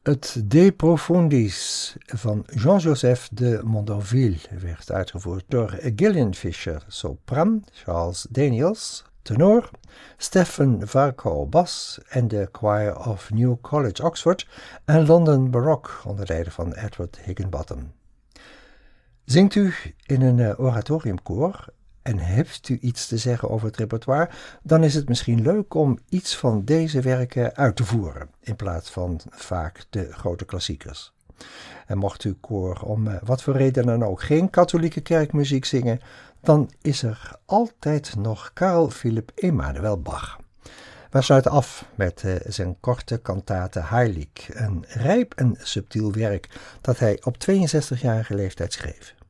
Het De Profundis van Jean-Joseph de Mondorville werd uitgevoerd door Gillian Fisher, sopran, Charles Daniels, tenor, Stephen Varco, bas en de Choir of New College Oxford en London Baroque onder leiding van Edward Higginbotham. Zingt u in een oratoriumkoor en heeft u iets te zeggen over het repertoire, dan is het misschien leuk om iets van deze werken uit te voeren, in plaats van vaak de grote klassiekers. En mocht uw koor om wat voor reden dan ook geen katholieke kerkmuziek zingen, dan is er altijd nog Carl Philipp Emanuel Bach. We sluiten af met zijn korte kantate Heilig, een rijp en subtiel werk dat hij op 62-jarige leeftijd schreef.